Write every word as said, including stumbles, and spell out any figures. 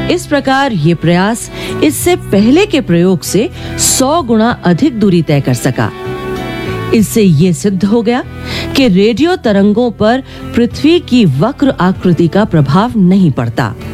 इस प्रकार ये प्रयास इससे पहले के प्रयोग से सौ गुना अधिक दूरी तय कर सका। इससे ये सिद्ध हो गया कि रेडियो तरंगों पर पृथ्वी की वक्र आकृति का प्रभाव नहीं पड़ता।